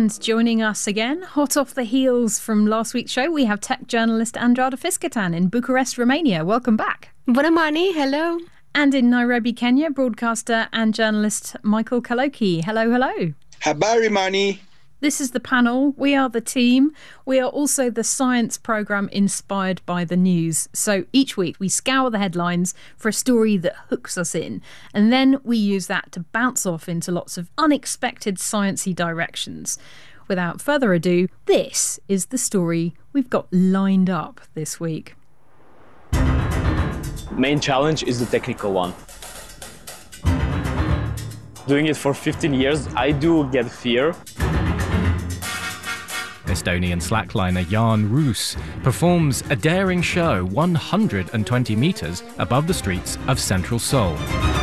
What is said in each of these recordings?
And joining us again, hot off the heels from last week's show, we have tech journalist Andrada Fiskertan in Bucharest, Romania. Welcome back. Bună, Mani. Hello. And in Nairobi, Kenya, broadcaster and journalist Michael Kaloki. Hello, hello. Habari, Mani. This is the panel. We are the team. We are also the science programme inspired by the news. So each week we scour the headlines for a story that hooks us in. And then we use that to bounce off into lots of unexpected sciencey directions. Without further ado, this is the story we've got lined up this week. Main challenge is the technical one. Doing it for 15 years, I do get fear. Estonian slackliner Jaan Ruus performs a daring show 120 metres above the streets of central Seoul.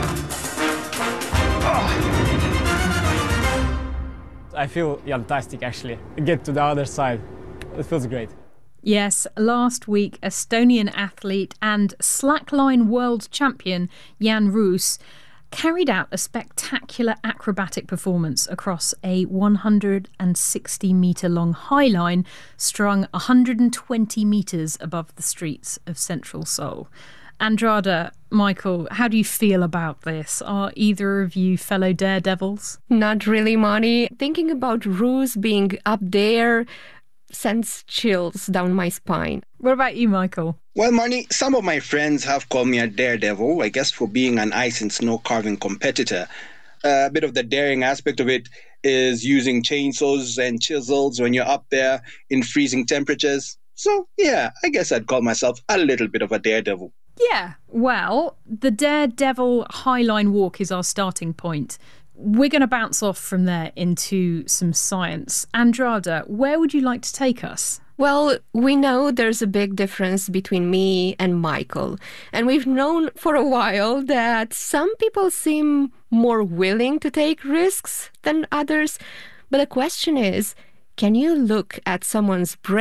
I feel fantastic, actually. Get to the other side. It feels great. Yes, last week, Estonian athlete and slackline world champion Jaan Ruus carried out a spectacular acrobatic performance across a 160-metre-long high line strung 120 metres above the streets of central Seoul. Andrada, Michael, how do you feel about this? Are either of you fellow daredevils? Not really, Mani. Thinking about Ruus being up there sends chills down my spine. What about you, Michael? Well, Mani, some of my friends have called me a daredevil, I guess for being an ice and snow carving competitor. A bit of the daring aspect of it is using chainsaws and chisels when you're up there in freezing temperatures. So, yeah, I guess I'd call myself a little bit of a daredevil. Yeah, well, the Daredevil Highline Walk is our starting point. We're going to bounce off from there into some science. Andrada, where would you like to take us? Well, we know there's a big difference between me and Michael. And we've known for a while that some people seem more willing to take risks than others. But the question is, can you look at someone's brain